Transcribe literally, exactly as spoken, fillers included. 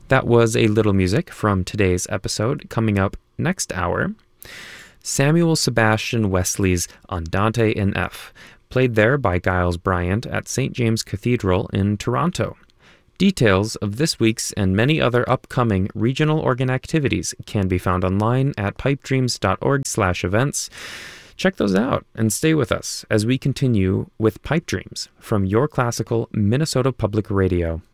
That was a little music from today's episode. Coming up next hour, Samuel Sebastian Wesley's Andante in F, played there by Giles Bryant at Saint James Cathedral in Toronto. Details of this week's and many other upcoming regional organ activities can be found online at pipedreams.org slash events. Check those out and stay with us as we continue with Pipe Dreams from Your Classical Minnesota Public Radio.